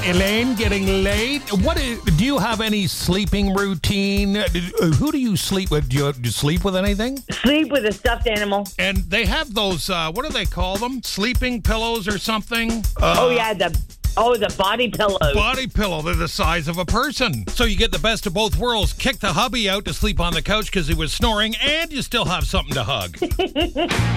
Elaine, getting late. Do you have any sleeping routine? Who do you sleep with? Do you sleep with anything? Sleep with a stuffed animal. And they have those, what do they call them? Sleeping pillows or something? The body pillows. Body pillow. They're the size of a person. So you get the best of both worlds. Kick the hubby out to sleep on the couch because he was snoring, and you still have something to hug.